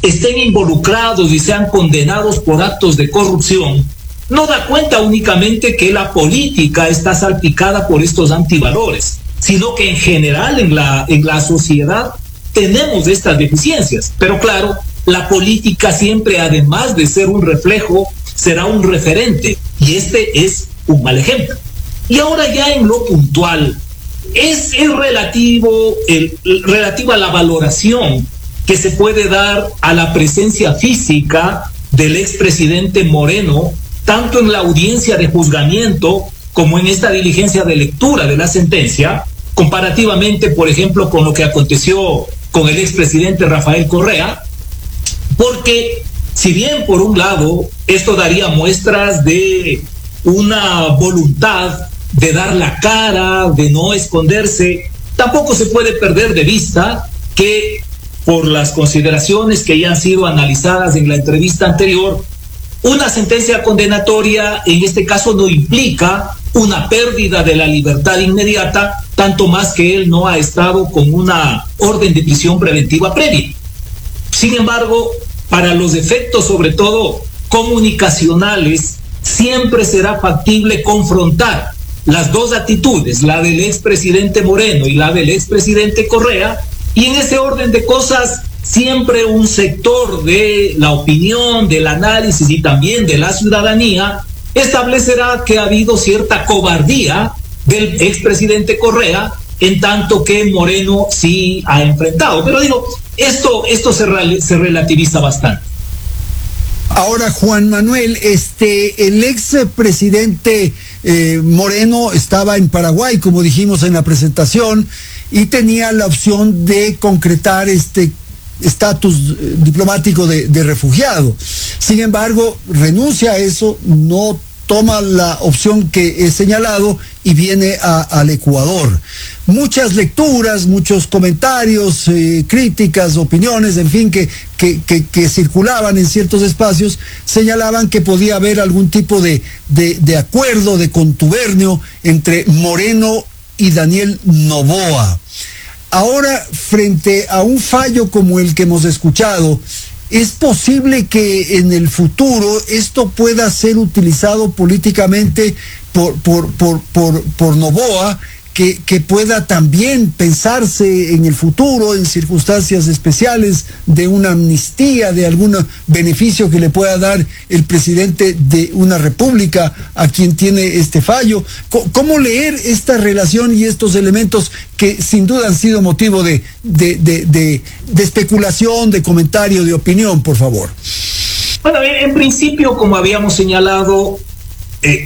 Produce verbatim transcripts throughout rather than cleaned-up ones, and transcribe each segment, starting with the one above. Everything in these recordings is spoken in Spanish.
estén involucrados y sean condenados por actos de corrupción, no da cuenta únicamente que la política está salpicada por estos antivalores, sino que en general en la, en la sociedad tenemos estas deficiencias. Pero claro, la política siempre, además de ser un reflejo, será un referente, y este es un mal ejemplo. Y ahora ya en lo puntual, es, es relativo, el, relativo a la valoración que se puede dar a la presencia física del expresidente Moreno, tanto en la audiencia de juzgamiento como en esta diligencia de lectura de la sentencia, comparativamente, por ejemplo, con lo que aconteció con el expresidente Rafael Correa, porque si bien por un lado esto daría muestras de una voluntad de dar la cara, de no esconderse, tampoco se puede perder de vista que por las consideraciones que ya han sido analizadas en la entrevista anterior, una sentencia condenatoria en este caso no implica una pérdida de la libertad inmediata, tanto más que él no ha estado con una orden de prisión preventiva previa. Sin embargo, para los efectos, sobre todo comunicacionales, siempre será factible confrontar las dos actitudes, la del expresidente Moreno y la del expresidente Correa, y en ese orden de cosas siempre un sector de la opinión, del análisis y también de la ciudadanía establecerá que ha habido cierta cobardía del expresidente Correa, en tanto que Moreno sí ha enfrentado. Pero digo, esto, esto se, re, se relativiza bastante. Ahora, Juan Manuel, este, el expresidente eh, Moreno estaba en Paraguay, como dijimos en la presentación, y tenía la opción de concretar este estatus eh, diplomático de, de refugiado. Sin embargo, renuncia a eso, no toma la opción que he señalado y viene a, al Ecuador. Muchas lecturas, muchos comentarios, eh, críticas, opiniones, en fin, que, que, que, que circulaban en ciertos espacios, señalaban que podía haber algún tipo de, de, de acuerdo, de contubernio entre Moreno y Daniel Noboa. Ahora, frente a un fallo como el que hemos escuchado, ¿es posible que en el futuro esto pueda ser utilizado políticamente por, por, por, por, por Noboa, que, que pueda también pensarse en el futuro, en circunstancias especiales, de una amnistía, de algún beneficio que le pueda dar el presidente de una república a quien tiene este fallo? ¿Cómo leer esta relación y estos elementos que sin duda han sido motivo de, de, de, de, de especulación, de comentario, de opinión, por favor? Bueno, en principio, como habíamos señalado, eh,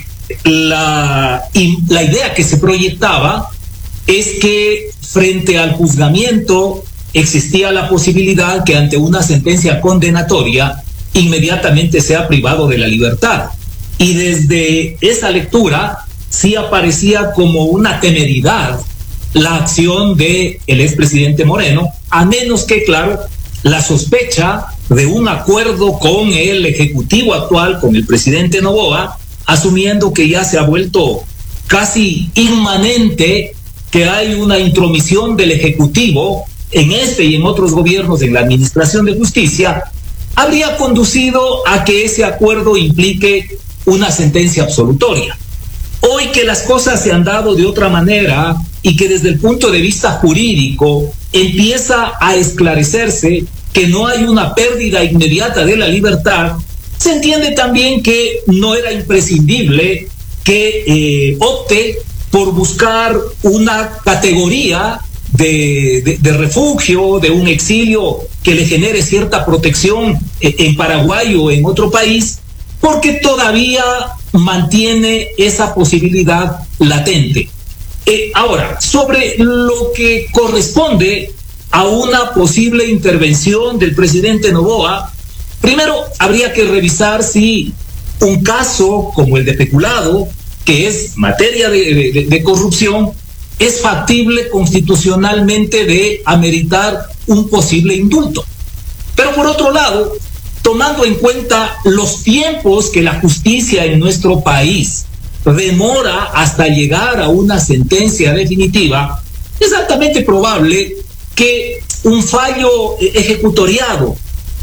La, la idea que se proyectaba es que frente al juzgamiento existía la posibilidad que ante una sentencia condenatoria inmediatamente sea privado de la libertad. Y desde esa lectura sí aparecía como una temeridad la acción del expresidente Moreno, a menos que, claro, la sospecha de un acuerdo con el ejecutivo actual, con el presidente Noboa, asumiendo que ya se ha vuelto casi inmanente que hay una intromisión del Ejecutivo en este y en otros gobiernos en la administración de justicia, habría conducido a que ese acuerdo implique una sentencia absolutoria. Hoy que las cosas se han dado de otra manera y que desde el punto de vista jurídico empieza a esclarecerse que no hay una pérdida inmediata de la libertad, se entiende también que no era imprescindible que eh, opte por buscar una categoría de, de, de refugio, de un exilio que le genere cierta protección eh, en Paraguay o en otro país, porque todavía mantiene esa posibilidad latente. Eh, ahora, sobre lo que corresponde a una posible intervención del presidente Noboa, primero, habría que revisar si un caso como el de peculado, que es materia de, de, de corrupción, es factible constitucionalmente de ameritar un posible indulto. Pero por otro lado, tomando en cuenta los tiempos que la justicia en nuestro país demora hasta llegar a una sentencia definitiva, es altamente probable que un fallo ejecutoriado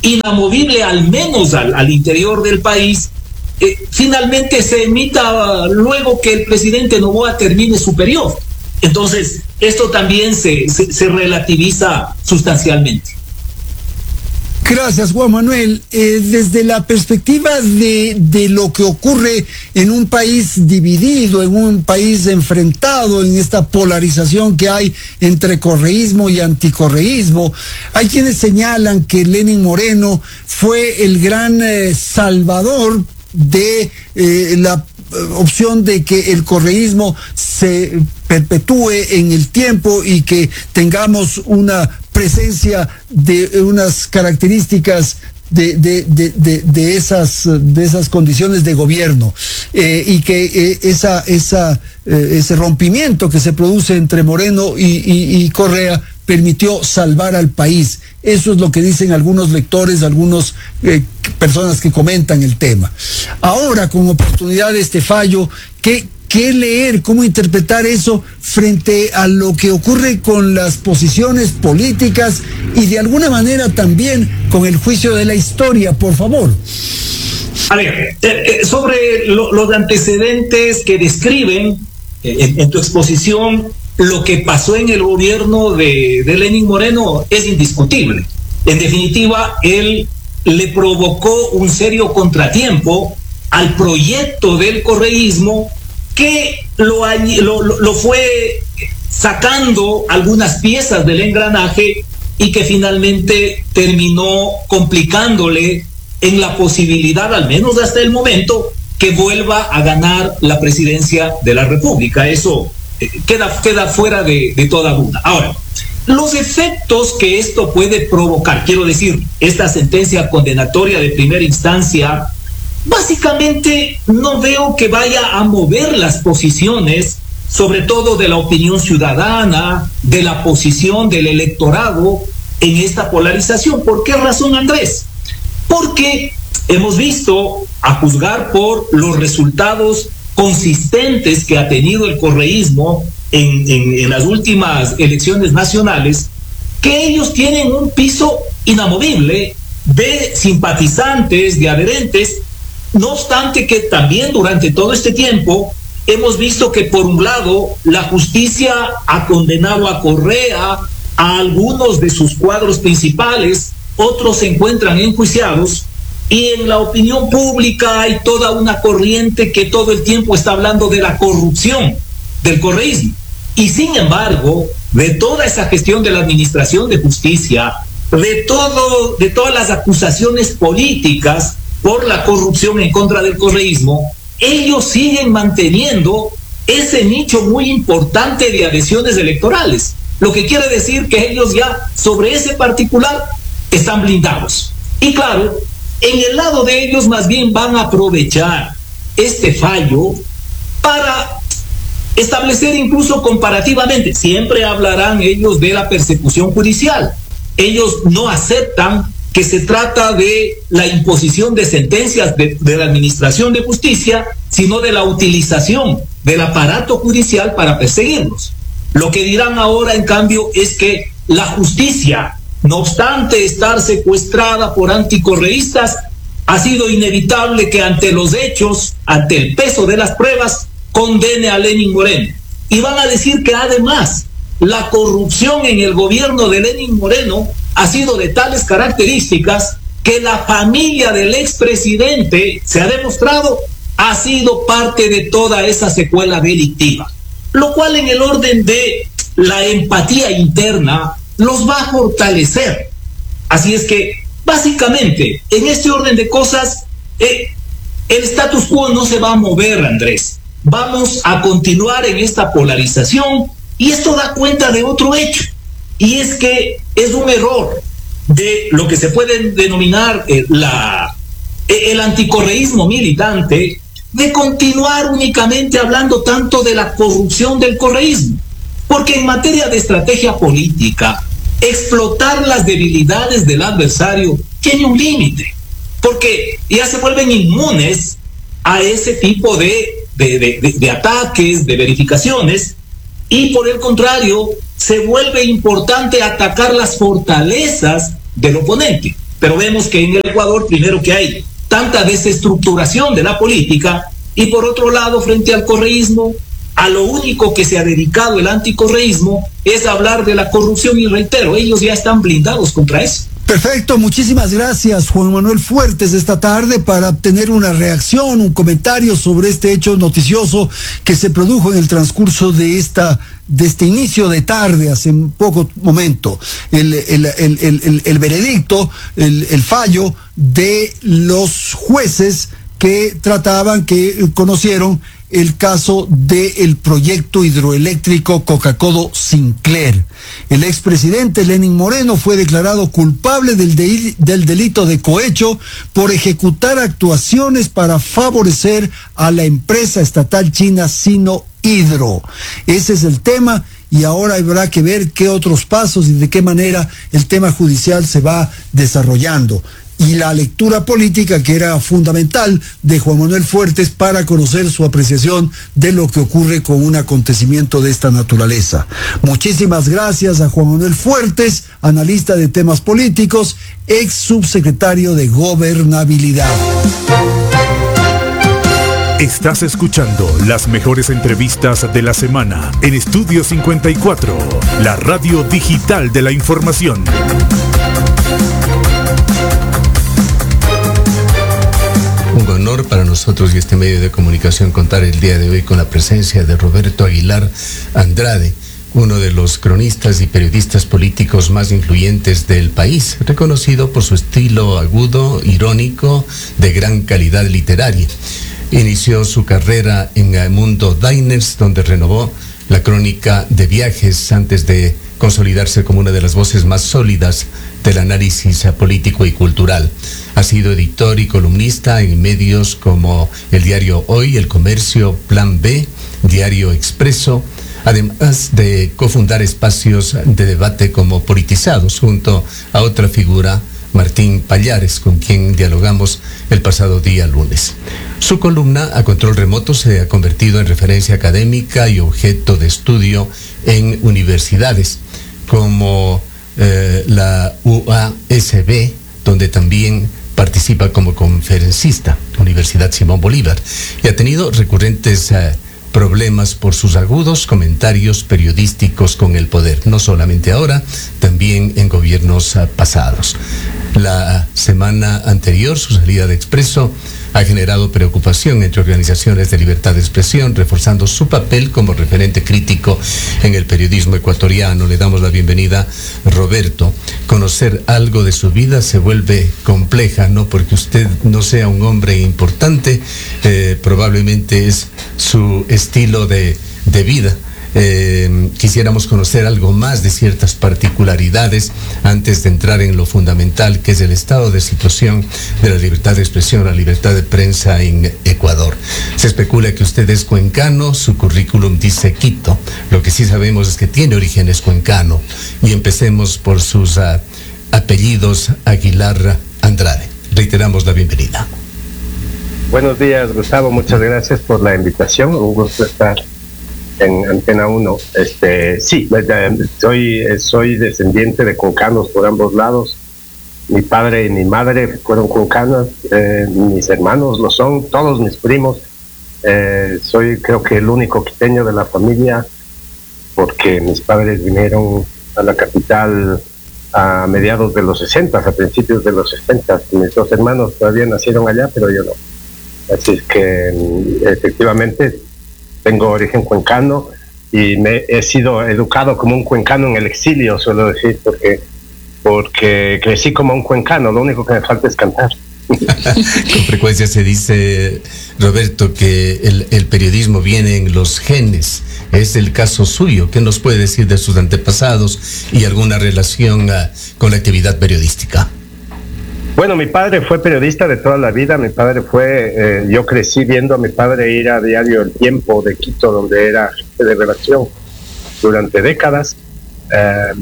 inamovible, al menos al, al interior del país, eh, finalmente se emita luego que el presidente Noboa termine su periodo. Entonces, esto también se, se, se relativiza sustancialmente. Gracias, Juan Manuel. Eh, desde la perspectiva de, de lo que ocurre en un país dividido, en un país enfrentado, en esta polarización que hay entre correísmo y anticorreísmo, hay quienes señalan que Lenín Moreno fue el gran eh, salvador de eh, la opción de que el correísmo se perpetúe en el tiempo y que tengamos una presencia de unas características de, de, de, de, de, esas, de esas condiciones de gobierno, eh, y que eh, esa, esa, eh, ese rompimiento que se produce entre Moreno y, y, y Correa permitió salvar al país. Eso es lo que dicen algunos lectores, algunas eh, personas que comentan el tema. Ahora, con oportunidad de este fallo, ¿qué, qué leer, cómo interpretar eso frente a lo que ocurre con las posiciones políticas y de alguna manera también con el juicio de la historia, por favor? A ver, eh, eh, sobre lo, los antecedentes que describen eh, en, en tu exposición, lo que pasó en el gobierno de, de Lenín Moreno es indiscutible. En definitiva, él le provocó un serio contratiempo al proyecto del correísmo, que lo, lo, lo fue sacando algunas piezas del engranaje y que finalmente terminó complicándole en la posibilidad, al menos hasta el momento, que vuelva a ganar la presidencia de la República. Eso Queda, queda fuera de, de toda duda. Ahora, los efectos que esto puede provocar, quiero decir, esta sentencia condenatoria de primera instancia, básicamente no veo que vaya a mover las posiciones, sobre todo de la opinión ciudadana, de la posición del electorado en esta polarización. ¿Por qué razón, Andrés? Porque hemos visto, a juzgar por los resultados consistentes que ha tenido el correísmo en, en, en las últimas elecciones nacionales, que ellos tienen un piso inamovible de simpatizantes, de adherentes, no obstante que también durante todo este tiempo hemos visto que por un lado la justicia ha condenado a Correa, a algunos de sus cuadros principales, otros se encuentran enjuiciados, y en la opinión pública hay toda una corriente que todo el tiempo está hablando de la corrupción del correísmo. Y sin embargo, de toda esa gestión de la Administración de Justicia, de todo, de todas las acusaciones políticas por la corrupción en contra del correísmo, ellos siguen manteniendo ese nicho muy importante de adhesiones electorales. Lo que quiere decir que ellos ya sobre ese particular están blindados. Y claro, en el lado de ellos más bien van a aprovechar este fallo para establecer incluso comparativamente, siempre hablarán ellos de la persecución judicial. Ellos no aceptan que se trata de la imposición de sentencias de, de la Administración de Justicia, sino de la utilización del aparato judicial para perseguirlos. Lo que dirán ahora, en cambio, es que la justicia, no obstante estar secuestrada por anticorreístas, ha sido inevitable que ante los hechos, ante el peso de las pruebas, condene a Lenín Moreno. Y van a decir que además la corrupción en el gobierno de Lenín Moreno ha sido de tales características que la familia del expresidente, se ha demostrado, ha sido parte de toda esa secuela delictiva. Lo cual en el orden de la empatía interna los va a fortalecer. Así es que, básicamente, en este orden de cosas, eh, el status quo no se va a mover, Andrés. Vamos a continuar en esta polarización, y esto da cuenta de otro hecho, y es que es un error de lo que se puede denominar eh, la, eh, el anticorreísmo militante, de continuar únicamente hablando tanto de la corrupción del correísmo, porque en materia de estrategia política, explotar las debilidades del adversario tiene un límite, porque ya se vuelven inmunes a ese tipo de, de, de, de, de ataques, de verificaciones, y por el contrario, se vuelve importante atacar las fortalezas del oponente. Pero vemos que en el Ecuador, primero que hay tanta desestructuración de la política, y por otro lado, frente al correísmo, a lo único que se ha dedicado el anticorreísmo es hablar de la corrupción, y reitero, ellos ya están blindados contra eso. Perfecto, muchísimas gracias Juan Manuel Fuertes esta tarde para obtener una reacción, un comentario sobre este hecho noticioso que se produjo en el transcurso de esta de este inicio de tarde, hace un poco momento, el, el, el, el, el, el veredicto, el, el fallo de los jueces que trataban, que conocieron el caso del proyecto hidroeléctrico Coca-Codo Sinclair. El expresidente Lenín Moreno fue declarado culpable del, de, del delito de cohecho por ejecutar actuaciones para favorecer a la empresa estatal china Sinohydro. Ese es el tema, y ahora habrá que ver qué otros pasos y de qué manera el tema judicial se va desarrollando. Y la lectura política, que era fundamental, de Juan Manuel Fuertes para conocer su apreciación de lo que ocurre con un acontecimiento de esta naturaleza. Muchísimas gracias a Juan Manuel Fuertes, analista de temas políticos, ex subsecretario de Gobernabilidad. Estás escuchando las mejores entrevistas de la semana en Estudio cincuenta y cuatro, la radio digital de la información. Un honor para nosotros y este medio de comunicación contar el día de hoy con la presencia de Roberto Aguilar Andrade, uno de los cronistas y periodistas políticos más influyentes del país, reconocido por su estilo agudo, irónico, de gran calidad literaria. Inició su carrera en el Mundo Diners, donde renovó la crónica de viajes antes de consolidarse como una de las voces más sólidas del análisis político y cultural. Ha sido editor y columnista en medios como el diario Hoy, El Comercio, Plan B, Diario Expreso, además de cofundar espacios de debate como Politizados, junto a otra figura, Martín Pallares, con quien dialogamos el pasado día lunes. Su columna A Control Remoto se ha convertido en referencia académica y objeto de estudio en universidades como eh, la U A S B, donde también participa como conferencista, Universidad Simón Bolívar, y ha tenido recurrentes eh, problemas por sus agudos comentarios periodísticos con el poder, no solamente ahora, también en gobiernos uh, pasados. La semana anterior, su salida de Expreso ha generado preocupación entre organizaciones de libertad de expresión, reforzando su papel como referente crítico en el periodismo ecuatoriano. Le damos la bienvenida, Roberto. Conocer algo de su vida se vuelve compleja, no porque usted no sea un hombre importante, eh, probablemente es su estilo de, de vida. Eh, quisiéramos conocer algo más de ciertas particularidades antes de entrar en lo fundamental, que es el estado de situación de la libertad de expresión, la libertad de prensa en Ecuador. Se especula que usted es cuencano, su currículum dice Quito. Lo que sí sabemos es que tiene orígenes cuencano. Y empecemos por sus uh, apellidos. Aguilar Andrade. Reiteramos la bienvenida. Buenos días, Gustavo, muchas gracias por la invitación. Un gusto estar en Antena uno. Este, sí, soy, soy descendiente de cuncanos por ambos lados. Mi padre y mi madre fueron cuncanos, eh, mis hermanos lo son, todos mis primos. Eh, soy creo que el único quiteño de la familia, porque mis padres vinieron a la capital a mediados de los sesenta, a principios de los sesenta. Mis dos hermanos todavía nacieron allá, pero yo no. Así es que efectivamente tengo origen cuencano y me he sido educado como un cuencano en el exilio, suelo decir, porque, porque crecí como un cuencano, lo único que me falta es cantar. Con frecuencia se dice, Roberto, que el, el periodismo viene en los genes. Es el caso suyo. ¿Qué nos puede decir de sus antepasados y alguna relación uh, con la actividad periodística? Bueno, mi padre fue periodista de toda la vida. Mi padre fue, eh, yo crecí viendo a mi padre ir a diario El Tiempo de Quito, donde era jefe de redacción durante décadas. Eh,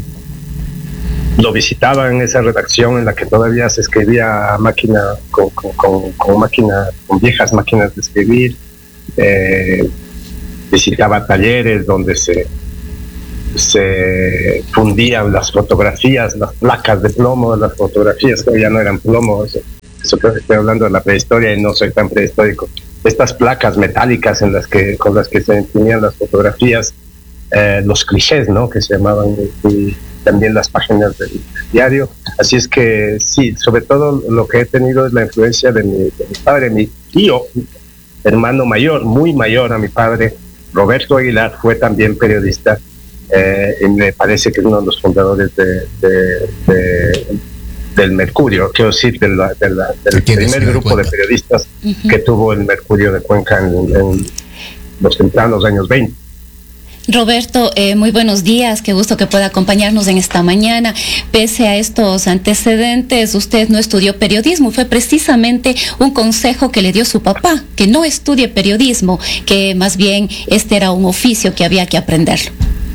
lo visitaba en esa redacción en la que todavía se escribía a máquina, con, con, con, con máquina, con viejas máquinas de escribir. Eh, visitaba talleres donde se se fundían las fotografías, las placas de plomo de las fotografías, que ya no eran plomo, eso, eso que estoy hablando de la prehistoria y no soy tan prehistórico. Estas placas metálicas en las que, con las que se imprimían las fotografías, eh, los clichés, ¿no? Que se llamaban, y también las páginas del diario. Así es que sí, sobre todo lo que he tenido es la influencia de mi, de mi padre, mi tío, hermano mayor, muy mayor a mi padre, Roberto Aguilar, fue también periodista, eh, y me parece que es uno de los fundadores de, de, de, del Mercurio, quiero decir, de la, de la, del primer grupo de periodistas uh-huh. que tuvo el Mercurio de Cuenca en, en los tempranos años veinte. Roberto, eh, muy buenos días, qué gusto que pueda acompañarnos en esta mañana. Pese a estos antecedentes, usted no estudió periodismo, fue precisamente un consejo que le dio su papá, que no estudie periodismo, que más bien este era un oficio que había que aprenderlo.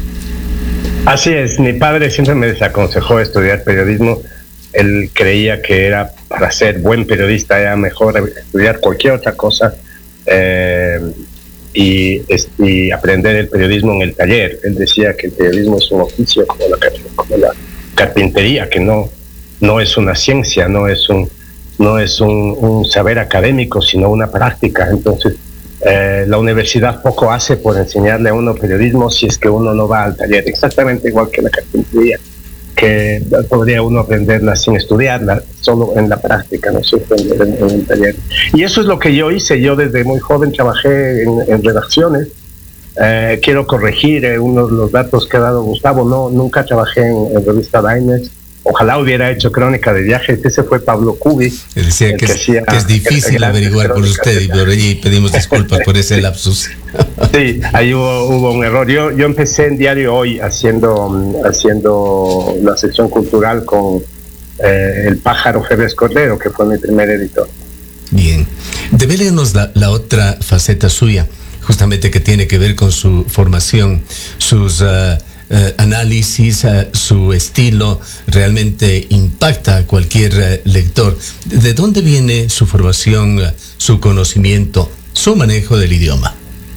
Así es, mi padre siempre me desaconsejó estudiar periodismo. Él creía que era para ser buen periodista era mejor estudiar cualquier otra cosa. Eh, Y, y aprender el periodismo en el taller. Él decía que el periodismo es un oficio como la, como la carpintería, que no, no es una ciencia, no es un, no es un, un saber académico, sino una práctica. Entonces, eh, la universidad poco hace por enseñarle a uno periodismo si es que uno no va al taller, exactamente igual que la carpintería, que podría uno aprenderla sin estudiarla, solo en la práctica, no se aprender en, en el taller. Y eso es lo que yo hice. Yo desde muy joven trabajé en, en redacciones. Eh, quiero corregir eh, uno de los datos que ha dado Gustavo. No, nunca trabajé en, en revista Diners. Ojalá hubiera hecho crónica de viajes. Ese fue Pablo Cubi. Decía que, que, es, hacía, que es difícil que averiguar por usted y por allí pedimos disculpas por ese lapsus. Sí, ahí hubo, hubo un error. Yo, yo empecé en Diario Hoy haciendo, haciendo la sección cultural con eh, el pájaro Febres Cordero, que fue mi primer editor. Bien. Devélenos la, la otra faceta suya, justamente que tiene que ver con su formación, sus... Uh, Uh, análisis, uh, su estilo realmente impacta a cualquier uh, lector. ¿De dónde viene su formación, uh, su conocimiento, su manejo del idioma?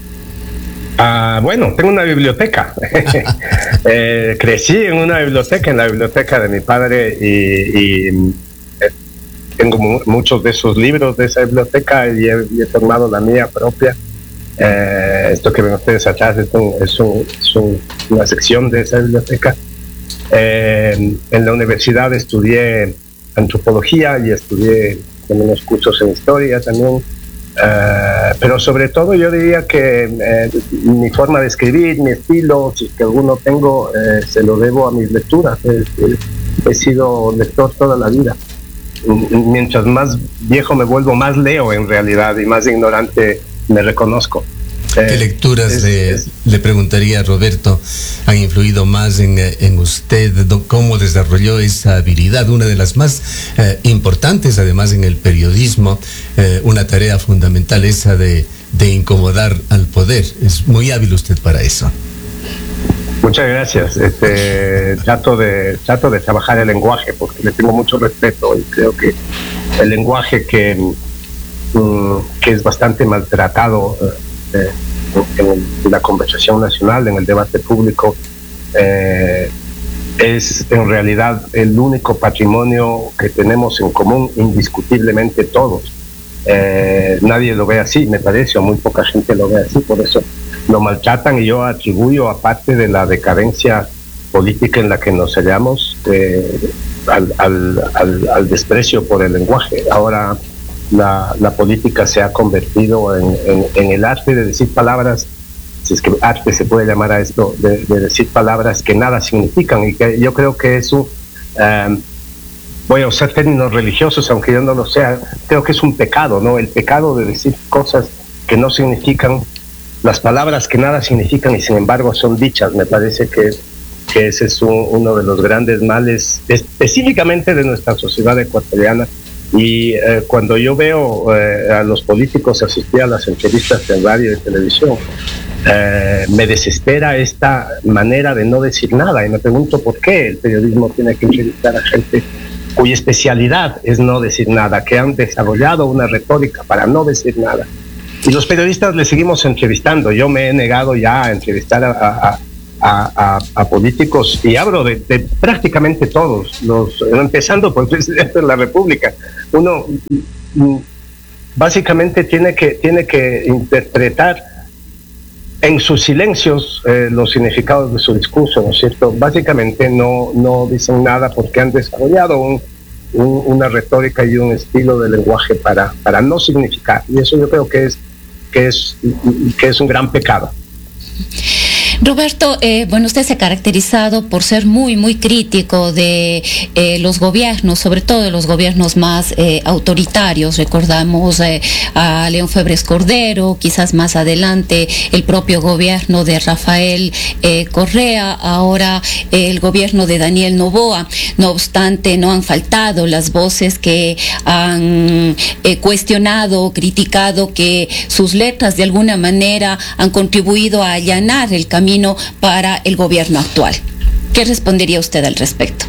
Ah, bueno, tengo una biblioteca. eh, crecí en una biblioteca, en la biblioteca de mi padre, y, y eh, tengo mu- muchos de esos libros de esa biblioteca y he, y he formado la mía propia. Eh, esto que ven ustedes atrás es, un, es, un, es un, una sección de esa biblioteca. Eh, en la universidad estudié antropología y estudié unos cursos en historia también. Eh, pero sobre todo yo diría que eh, mi forma de escribir, mi estilo, si es que alguno tengo, eh, se lo debo a mis lecturas. Eh, eh, he sido lector toda la vida. Mientras más viejo me vuelvo, más leo en realidad y más ignorante me reconozco. ¿Qué eh, lecturas es, le, es, le preguntaría a Roberto han influido más en, en usted? ¿Cómo desarrolló esa habilidad? Una de las más eh, importantes, además, en el periodismo, eh, una tarea fundamental, esa de, de incomodar al poder. Es muy hábil usted para eso. Muchas gracias. Este, trato de trato de trabajar el lenguaje porque le tengo mucho respeto y creo que el lenguaje que que es bastante maltratado eh, en, en la conversación nacional, en el debate público, eh, es en realidad el único patrimonio que tenemos en común indiscutiblemente todos. Eh, nadie lo ve así, me parece, o muy poca gente lo ve así, por eso lo maltratan, y yo atribuyo, aparte de la decadencia política en la que nos hallamos, eh, al, al, al, al desprecio por el lenguaje. Ahora La, la política se ha convertido en, en, en el arte de decir palabras, si es que arte se puede llamar a esto, de, de decir palabras que nada significan, y que yo creo que eso, um, voy a usar términos religiosos, aunque yo no lo sea, creo que es un pecado, ¿no? El pecado de decir cosas que no significan, las palabras que nada significan y sin embargo son dichas. Me parece que, que ese es un, uno de los grandes males, específicamente de nuestra sociedad ecuatoriana. Y eh, cuando yo veo eh, a los políticos asistir a las entrevistas en radio y televisión, eh, me desespera esta manera de no decir nada, y me pregunto por qué el periodismo tiene que entrevistar a gente cuya especialidad es no decir nada, que han desarrollado una retórica para no decir nada. Y los periodistas le seguimos entrevistando. Yo me he negado ya a entrevistar a, a, a, a, a políticos, y hablo de, de prácticamente todos, los, empezando por el presidente de la República. Uno básicamente tiene que, tiene que interpretar en sus silencios eh, los significados de su discurso, ¿no es cierto? Básicamente no, no dicen nada porque han desarrollado un, un, una retórica y un estilo de lenguaje para, para no significar, y eso yo creo que es, que es, que es un gran pecado. Roberto, eh, bueno, usted se ha caracterizado por ser muy, muy crítico de eh, los gobiernos, sobre todo de los gobiernos más eh, autoritarios. Recordamos eh, a León Febres Cordero, quizás más adelante el propio gobierno de Rafael eh, Correa, ahora eh, el gobierno de Daniel Noboa. No obstante, no han faltado las voces que han eh, cuestionado, criticado que sus letras de alguna manera han contribuido a allanar el camino para el gobierno actual. ¿Qué respondería usted al respecto?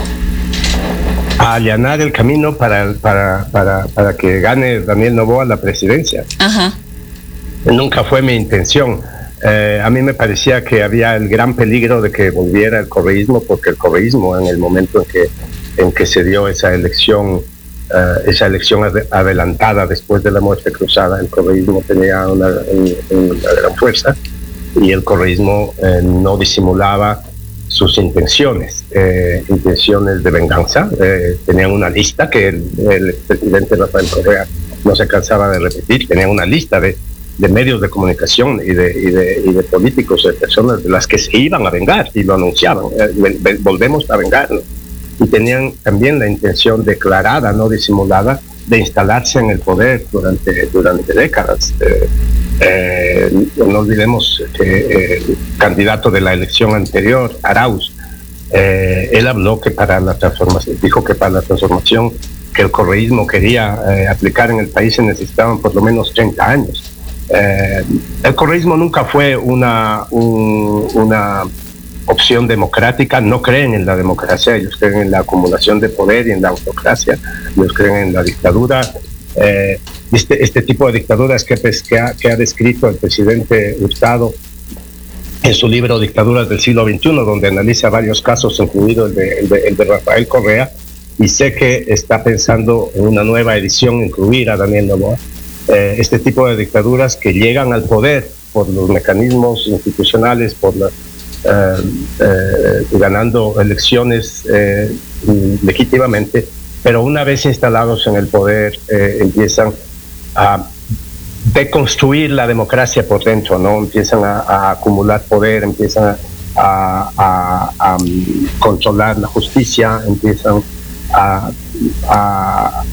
A allanar el camino para, para, para, para que gane Daniel Noboa la presidencia. Ajá. Nunca fue mi intención. Eh, a mí me parecía que había el gran peligro de que volviera el correísmo, porque el correísmo, en el momento en que, en que se dio esa elección, uh, esa elección ad- adelantada después de la muerte cruzada, el correísmo tenía una, un, una gran fuerza, y el correísmo eh, no disimulaba sus intenciones, eh, intenciones de venganza. Eh, tenían una lista que el, el presidente Rafael Correa no se cansaba de repetir, tenían una lista de, de medios de comunicación y de, y, de, y de políticos, de personas de las que se iban a vengar, y lo anunciaban, eh, volvemos a vengarnos. Y tenían también la intención declarada, no disimulada, de instalarse en el poder durante, durante décadas. Eh, Eh, no olvidemos que eh, el candidato de la elección anterior, Arauz, eh, él habló que para la transformación, dijo que para la transformación que el correísmo quería eh, aplicar en el país se necesitaban por lo menos treinta años. Eh, el correísmo nunca fue una, un, una opción democrática, no creen en la democracia, ellos creen en la acumulación de poder y en la autocracia, ellos creen en la dictadura. Eh, Este, este tipo de dictaduras que, pues, que, ha, que ha descrito el presidente Hurtado en su libro Dictaduras del siglo veintiuno, donde analiza varios casos, incluido el de, el de, el de Rafael Correa, y sé que está pensando en una nueva edición, incluir a Daniel Noboa. Eh, este tipo de dictaduras que llegan al poder por los mecanismos institucionales, por la, eh, eh, ganando elecciones eh, legítimamente, pero una vez instalados en el poder eh, empiezan a deconstruir la democracia por dentro, ¿no? Empiezan a, a acumular poder, empiezan a, a, a, a controlar la justicia, empiezan a, a,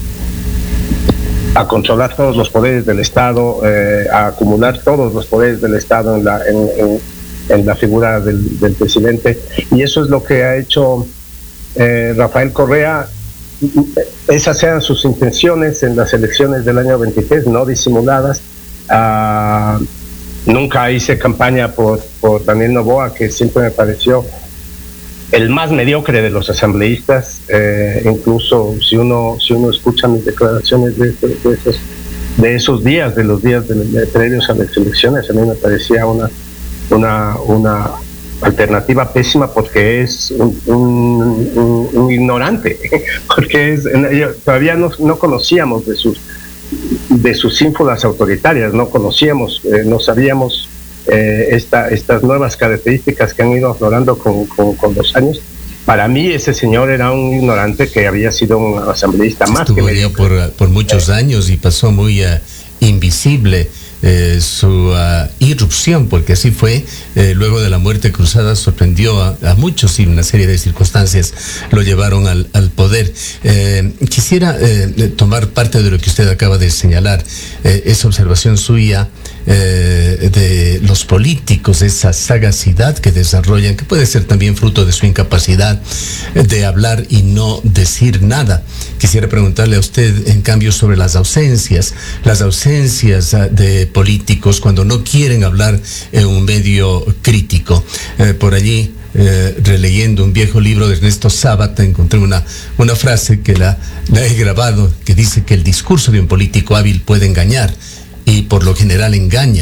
a controlar todos los poderes del Estado, eh, a acumular todos los poderes del Estado en la, en, en, en la figura del, del presidente. Y eso es lo que ha hecho eh, Rafael Correa. Esas eran sus intenciones en las elecciones del año veintitrés, no disimuladas. Uh, nunca hice campaña por, por Daniel Noboa, que siempre me pareció el más mediocre de los asambleístas. Eh, incluso si uno si uno escucha mis declaraciones de, de, de, esos, de esos días, de los días de, de previos a las elecciones, a mí me parecía una una una alternativa pésima, porque es un, un, un, un ignorante, porque es, todavía no, no conocíamos de sus de sus ínfulas autoritarias, no conocíamos, eh, no sabíamos eh, esta, estas nuevas características que han ido aflorando con, con, con los años. Para mí ese señor era un ignorante que había sido un asambleísta más Estuvo que medio. por, por muchos eh, años y pasó muy uh, invisible. Eh, su uh, irrupción, porque así fue, eh, luego de la muerte cruzada sorprendió a, a muchos, y una serie de circunstancias lo llevaron al, al poder. Eh, quisiera eh, tomar parte de lo que usted acaba de señalar, eh, esa observación suya eh, de los políticos, esa sagacidad que desarrollan, que puede ser también fruto de su incapacidad de hablar y no decir nada. Quisiera preguntarle a usted, en cambio, sobre las ausencias, las ausencias uh, de políticos cuando no quieren hablar en un medio crítico. Eh, por allí, eh, releyendo un viejo libro de Ernesto Sábata, encontré una, una frase que la, la he grabado, que dice que el discurso de un político hábil puede engañar, y por lo general engaña.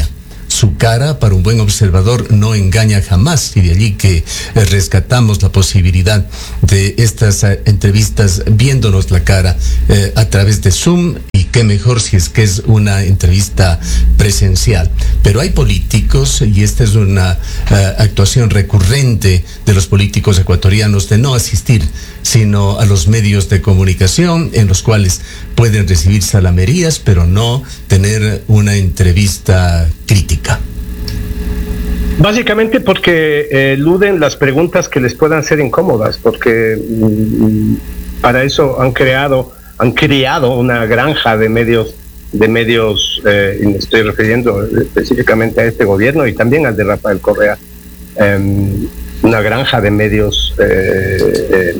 su cara para un buen observador no engaña jamás, y de allí que eh, rescatamos la posibilidad de estas eh, entrevistas viéndonos la cara eh, a través de Zoom, y qué mejor si es que es una entrevista presencial. Pero hay políticos, y esta es una uh, actuación recurrente de los políticos ecuatorianos, de no asistir sino a los medios de comunicación, en los cuales pueden recibir salamerías, pero no tener una entrevista crítica. Básicamente porque eh, eluden las preguntas que les puedan ser incómodas, porque mm, para eso han creado han creado una granja de medios de medios eh, y me estoy refiriendo específicamente a este gobierno y también al de Rafael Correa, eh, una granja de medios eh, eh,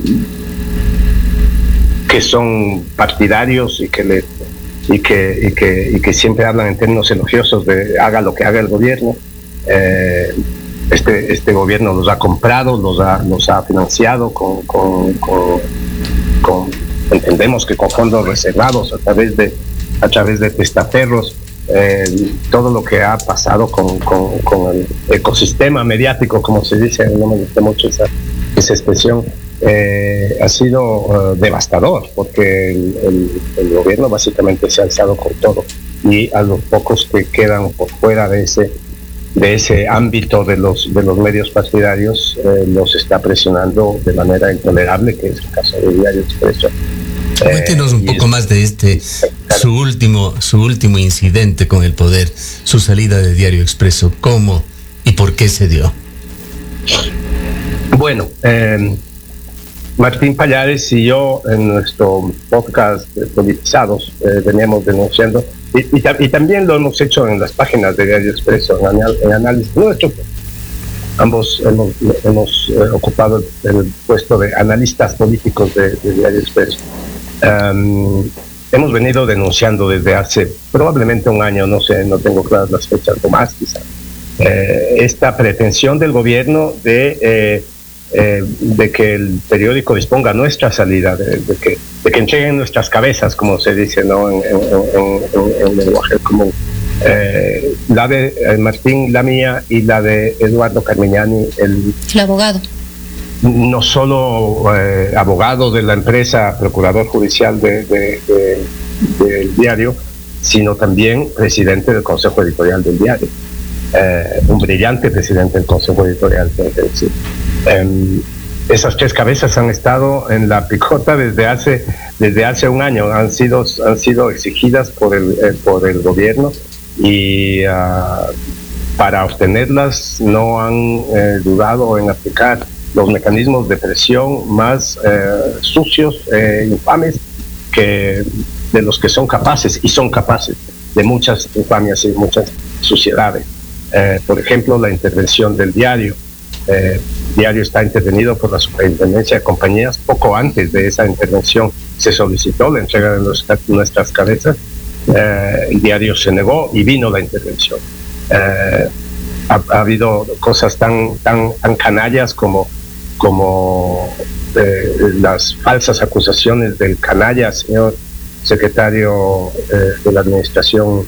que son partidarios y que le y que y que y que siempre hablan en términos elogiosos de haga lo que haga el gobierno. Eh, este este gobierno los ha comprado, los ha los ha financiado con con, con, con entendemos que con fondos reservados a través de a través de testaferros. Eh, todo lo que ha pasado con, con, con el ecosistema mediático, como se dice, no me gusta mucho esa, esa expresión, eh, ha sido uh, devastador, porque el, el, el gobierno básicamente se ha alzado con todo, y a los pocos que quedan por fuera de ese de ese ámbito de los de los medios partidarios eh, los está presionando de manera intolerable, que es el caso del Diario Expreso. Cuéntenos un poco más de este, su último, su último incidente con el poder, su salida de Diario Expreso. ¿Cómo y por qué se dio? Bueno, eh, Martín Pallares y yo en nuestro podcast de Politizados eh, veníamos denunciando, y, y, y también lo hemos hecho en las páginas de Diario Expreso, en, anal, en análisis nuestro. Ambos hemos, hemos eh, ocupado el puesto de analistas políticos de, de Diario Expreso. Um, hemos venido denunciando desde hace probablemente un año, no sé, no tengo claras las fechas, o más quizá, eh, esta pretensión del gobierno de, eh, eh, de que el periódico disponga nuestra salida, de, de, que, de que entreguen nuestras cabezas, como se dice, ¿no? en, en, en, en, en lenguaje común. Eh, la de eh, Martín, la mía, y la de Eduardo Carmignani, el, el abogado. No solo eh, abogado de la empresa, procurador judicial de, de, de, del diario, sino también presidente del Consejo Editorial del diario. Eh, un brillante presidente del Consejo Editorial, tengo que decir. Eh, esas tres cabezas han estado en la picota desde hace desde hace un año, han sido han sido exigidas por el eh, por el gobierno, y uh, para obtenerlas no han eh, dudado en aplicar los mecanismos de presión más eh, sucios, eh, infames, que de los que son capaces, y son capaces de muchas infamias y muchas suciedades. Eh, por ejemplo, la intervención del diario. Eh, el diario está intervenido por la Superintendencia de Compañías. Poco antes de esa intervención se solicitó la entrega de los, nuestras cabezas. Eh, el diario se negó y vino la intervención. Eh, ha, ha habido cosas tan, tan, tan canallas como como eh, las falsas acusaciones del canalla señor secretario eh, de la administración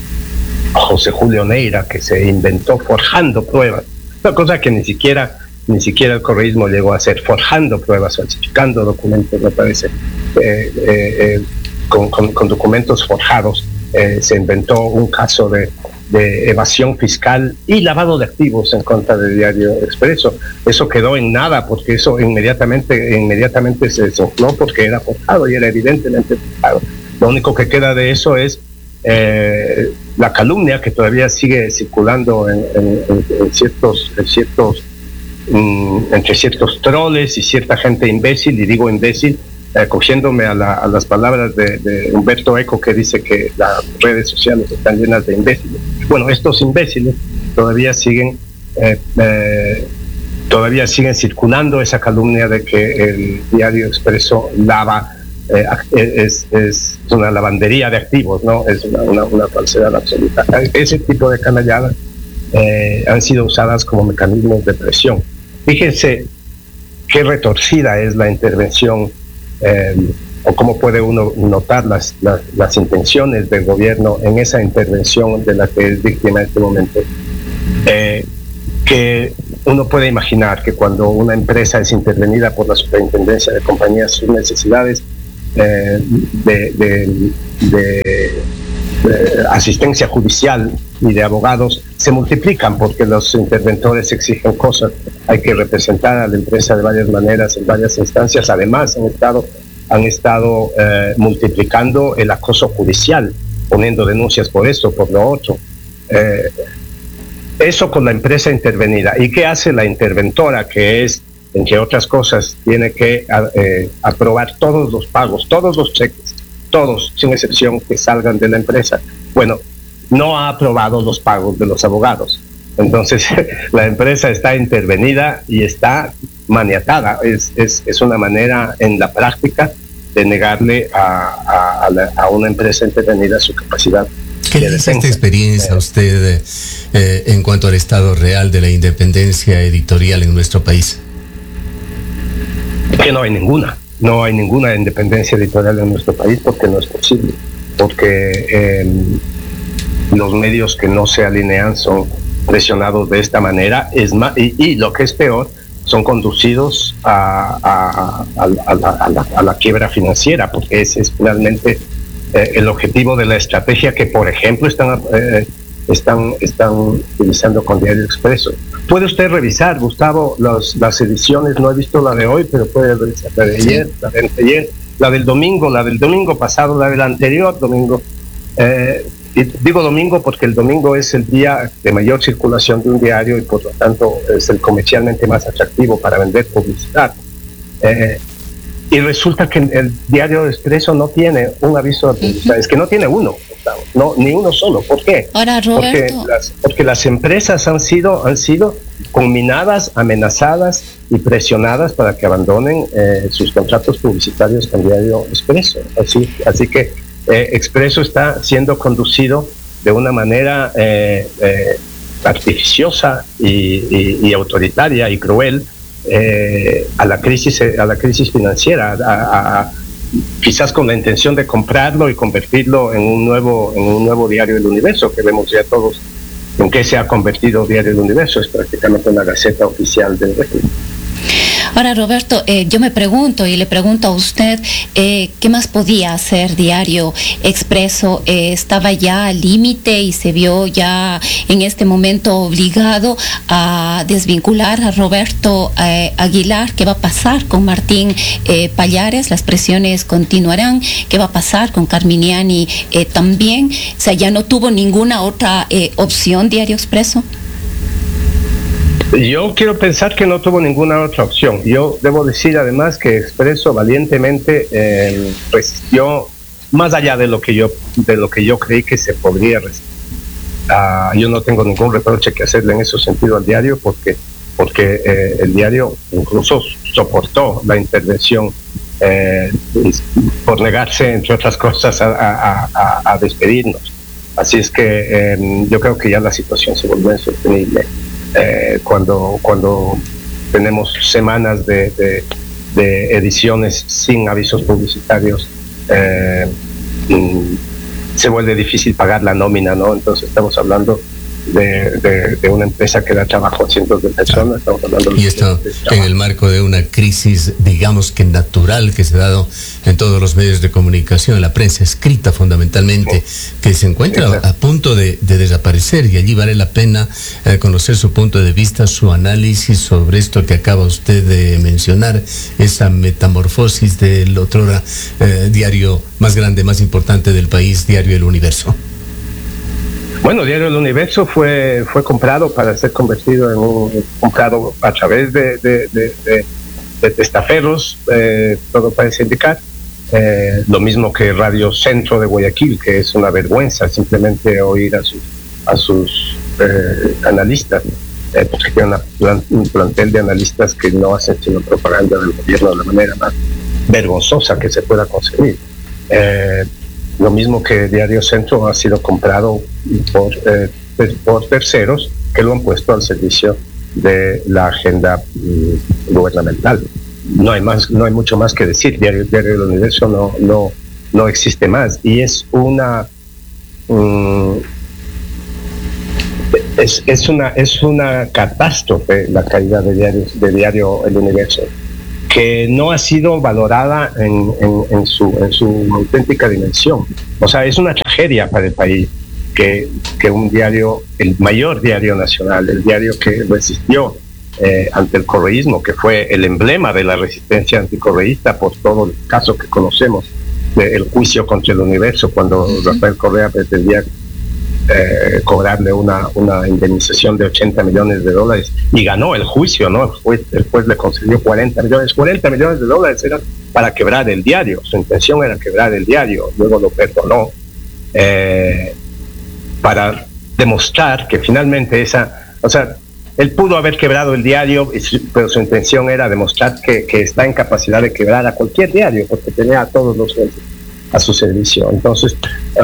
José Julio Neira, que se inventó forjando pruebas, una cosa que ni siquiera ni siquiera el correísmo llegó a hacer, forjando pruebas, falsificando documentos, me parece, eh, eh, eh, con, con, con documentos forjados. Eh, se inventó un caso de de evasión fiscal y lavado de activos en contra del Diario Expreso. Eso quedó en nada, porque eso inmediatamente inmediatamente se desoculó, porque era forjado y era evidentemente forjado. Lo único que queda de eso es eh, la calumnia que todavía sigue circulando en, en, en ciertos, en ciertos um, entre ciertos troles y cierta gente imbécil, y digo imbécil Eh, cogiéndome a, la, a las palabras de, de Humberto Eco, que dice que las redes sociales están llenas de imbéciles. Bueno, estos imbéciles todavía siguen eh, eh, todavía siguen circulando esa calumnia de que el Diario Expreso lava, eh, es, es una lavandería de activos, ¿no? Es una, una, una falsedad absoluta. Ese tipo de canalladas eh, han sido usadas como mecanismos de presión. Fíjense qué retorcida es la intervención Eh, o cómo puede uno notar las, las, las intenciones del gobierno en esa intervención de la que es víctima en este momento. Eh, que uno puede imaginar que cuando una empresa es intervenida por la Superintendencia de Compañías, sus necesidades eh, de, de, de, de asistencia judicial y de abogados se multiplican porque los interventores exigen cosas. Hay que representar a la empresa de varias maneras, en varias instancias. Además, han estado, han estado eh, multiplicando el acoso judicial, poniendo denuncias por esto, por lo otro. Eh, Eso con la empresa intervenida. ¿Y qué hace la interventora? Que es, entre otras cosas, tiene que eh, aprobar todos los pagos, todos los cheques, todos, sin excepción, que salgan de la empresa. Bueno, no ha aprobado los pagos de los abogados. Entonces, la empresa está intervenida y está maniatada. Es, es, es una manera, en la práctica, de negarle a, a, a, la, a una empresa intervenida su capacidad. ¿Qué le dice esta experiencia a usted eh, en cuanto al estado real de la independencia editorial en nuestro país? Que no hay ninguna, no hay ninguna independencia editorial en nuestro país porque no es posible, porque eh, los medios que no se alinean son presionados de esta manera, es más, y, y lo que es peor, son conducidos a, a, a, a, la, a, la, a la quiebra financiera, porque ese es finalmente Eh, el objetivo de la estrategia que, por ejemplo, están, eh, están, están utilizando con Diario Expreso. Puede usted revisar, Gustavo, los, las ediciones, no he visto la de hoy, pero puede revisar la de ayer, la de ayer, la del domingo, la del domingo pasado, la del anterior domingo. Eh, y digo domingo porque el domingo es el día de mayor circulación de un diario y por lo tanto es el comercialmente más atractivo para vender publicidad. Eh, Y resulta que el Diario Expreso no tiene un aviso de publicidad, uh-huh. Es que no tiene uno, no, ni uno solo. ¿Por qué? Ahora, Roberto. Porque las, porque las empresas han sido, han sido conminadas, amenazadas y presionadas para que abandonen eh, sus contratos publicitarios con Diario Expreso. Así, así que eh, Expreso está siendo conducido de una manera eh, eh, artificiosa y, y, y autoritaria y cruel. Eh, a la crisis a la crisis financiera, a, a, a, quizás con la intención de comprarlo y convertirlo en un nuevo en un nuevo Diario del Universo, que vemos ya todos en qué se ha convertido Diario del Universo. Es prácticamente una gaceta oficial del régimen. Ahora, Roberto, eh, yo me pregunto y le pregunto a usted, eh, ¿qué más podía hacer Diario Expreso? Eh, ¿Estaba ya al límite y se vio ya en este momento obligado a desvincular a Roberto eh, Aguilar? ¿Qué va a pasar con Martín eh, Pallares? Las presiones continuarán. ¿Qué va a pasar con Carminiani eh, también? O sea, ¿ya no tuvo ninguna otra eh, opción Diario Expreso? Yo quiero pensar que no tuvo ninguna otra opción. Yo debo decir además que Expreso valientemente eh, resistió más allá de lo que yo de lo que yo creí que se podría resistir. Uh, yo no tengo ningún reproche que hacerle en ese sentido al diario porque porque eh, el diario incluso soportó la intervención eh, por negarse, entre otras cosas, a, a, a, a despedirnos. Así es que eh, yo creo que ya la situación se volvió insostenible. Eh, cuando cuando tenemos semanas de, de, de ediciones sin avisos publicitarios, eh, se vuelve difícil pagar la nómina, ¿no? Entonces estamos hablando de, de, de una empresa que da trabajo a cientos de personas. Estamos hablando y esto de, de en el marco de una crisis, digamos que natural, que se ha dado en todos los medios de comunicación, la prensa escrita fundamentalmente, sí, que se encuentra exacto. a punto de, de desaparecer, y allí vale la pena eh, conocer su punto de vista, su análisis sobre esto que acaba usted de mencionar, esa metamorfosis del otrora eh, diario más grande, más importante del país, Diario El Universo. Bueno, Diario El Universo fue fue comprado para ser convertido en un comprado a través de, de, de, de, de testaferros, eh, todo parece indicar. Eh, lo mismo que Radio Centro de Guayaquil, que es una vergüenza simplemente oír a sus, a sus eh, analistas, eh, porque tiene una, un plantel de analistas que no hacen sino propaganda del gobierno de la manera más vergonzosa que se pueda conseguir. Eh, Lo mismo que Diario Centro ha sido comprado por, eh, por terceros que lo han puesto al servicio de la agenda mm, gubernamental. no hay más, no hay mucho más que decir. Diario, Diario del Universo no, no, no existe más, y es una um, es, es una es una catástrofe la caída de Diario, de Diario El Universo, que no ha sido valorada en, en, en su en su auténtica dimensión. O sea, es una tragedia para el país que, que un diario, el mayor diario nacional, el diario que resistió eh, ante el correísmo, que fue el emblema de la resistencia anticorreísta por todo el caso que conocemos del juicio contra El Universo, cuando uh-huh. Rafael Correa pretendía eh, cobrarle una, una indemnización de ochenta millones de dólares y ganó el juicio, ¿no? El juez, el juez le concedió cuarenta millones. cuarenta millones de dólares eran para quebrar el diario, su intención era quebrar el diario, luego lo perdonó. Eh, para demostrar que finalmente esa, o sea, él pudo haber quebrado el diario, pero su intención era demostrar que, que está en capacidad de quebrar a cualquier diario, porque tenía a todos los a su servicio. Entonces,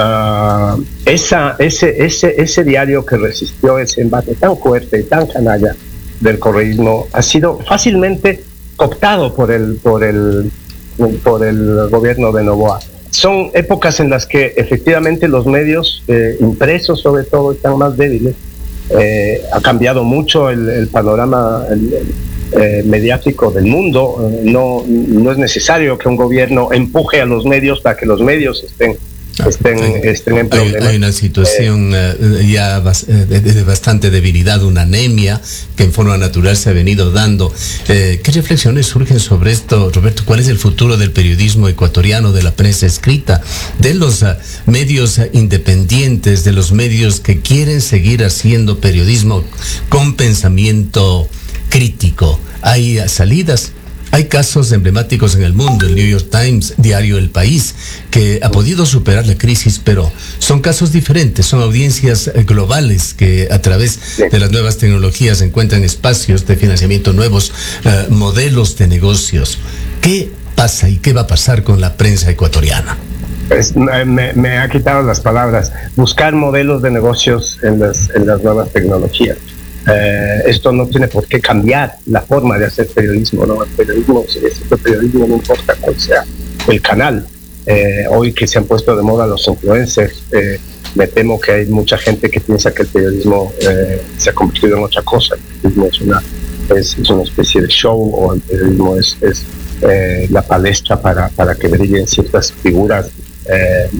uh, esa, ese, ese, ese diario que resistió ese embate tan fuerte y tan canalla del correísmo ha sido fácilmente cooptado por el, por el, por el gobierno de Noboa. Son épocas en las que efectivamente los medios eh, impresos sobre todo están más débiles. Eh, ha cambiado mucho el, el panorama el, eh, mediático del mundo. Eh, no, no es necesario que un gobierno empuje a los medios para que los medios estén estén, hay, estén en problemas. Hay, hay una situación eh, uh, ya bas, eh, de, de bastante debilidad, una anemia que en forma natural se ha venido dando. Eh, ¿Qué reflexiones surgen sobre esto, Roberto? ¿Cuál es el futuro del periodismo ecuatoriano, de la prensa escrita, de los uh, medios uh, independientes, de los medios que quieren seguir haciendo periodismo con pensamiento crítico? ¿Hay uh, salidas? Hay casos emblemáticos en el mundo, el New York Times, diario El País, que ha podido superar la crisis, pero son casos diferentes, son audiencias globales que a través de las nuevas tecnologías encuentran espacios de financiamiento nuevos, uh, modelos de negocios. ¿Qué pasa y qué va a pasar con la prensa ecuatoriana? Pues, me, me ha quitado las palabras. Buscar modelos de negocios en las, en las nuevas tecnologías. Eh, esto no tiene por qué cambiar la forma de hacer periodismo, ¿no? El periodismo, el periodismo no importa cuál sea el canal. Eh, hoy que se han puesto de moda los influencers, eh, me temo que hay mucha gente que piensa que el periodismo eh, se ha convertido en otra cosa. El periodismo es una, es, es una especie de show, o el periodismo es, es eh, la palestra para, para que brillen ciertas figuras eh,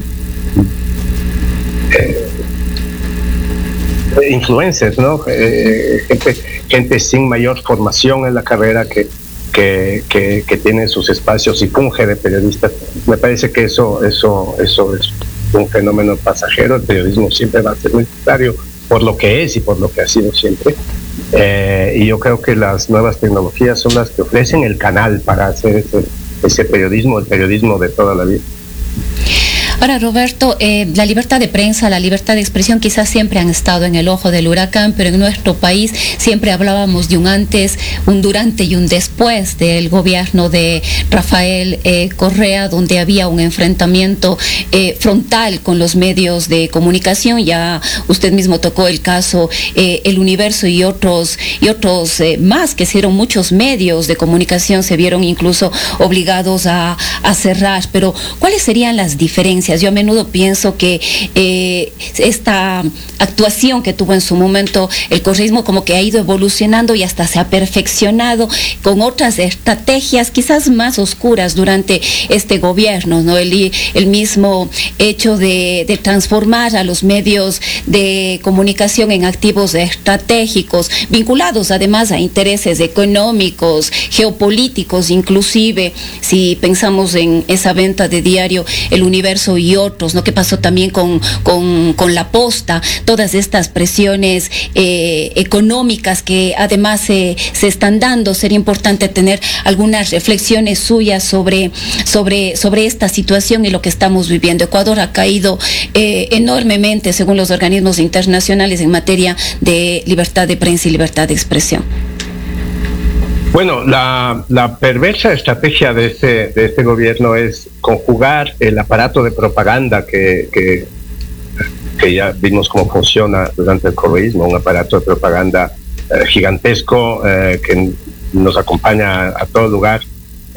eh, influencers, ¿no? Eh, gente, gente sin mayor formación en la carrera que, que, que, que tiene sus espacios y funge de periodistas. Me parece que eso, eso, eso es un fenómeno pasajero. El periodismo siempre va a ser necesario por lo que es y por lo que ha sido siempre. Eh, y yo creo que las nuevas tecnologías son las que ofrecen el canal para hacer ese, ese periodismo, el periodismo de toda la vida. Ahora, Roberto, eh, la libertad de prensa, la libertad de expresión quizás siempre han estado en el ojo del huracán, pero en nuestro país siempre hablábamos de un antes, un durante y un después del gobierno de Rafael eh, Correa, donde había un enfrentamiento eh, frontal con los medios de comunicación. Ya usted mismo tocó el caso eh, El Universo y otros y otros eh, más, que hicieron muchos medios de comunicación, se vieron incluso obligados a, a cerrar. Pero ¿cuáles serían las diferencias? Yo a menudo pienso que eh, esta actuación que tuvo en su momento el correísmo como que ha ido evolucionando y hasta se ha perfeccionado con otras estrategias quizás más oscuras durante este gobierno, ¿no? El, el mismo hecho de, de transformar a los medios de comunicación en activos estratégicos, vinculados además a intereses económicos, geopolíticos, inclusive si pensamos en esa venta de diario El Universo y otros, ¿no? ¿Qué pasó también con, con, con la posta? Todas estas presiones eh, económicas que además se, se están dando. Sería importante tener algunas reflexiones suyas sobre, sobre, sobre esta situación y lo que estamos viviendo. Ecuador ha caído eh, enormemente, según los organismos internacionales, en materia de libertad de prensa y libertad de expresión. Bueno, la, la perversa estrategia de este, de este gobierno es conjugar el aparato de propaganda que, que, que ya vimos cómo funciona durante el correísmo, un aparato de propaganda eh, gigantesco eh, que nos acompaña a, a todo lugar,